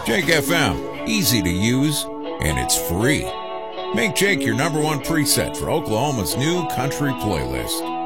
Jake FM, easy to use, and it's free. Make Jake your number one preset for Oklahoma's new country playlist.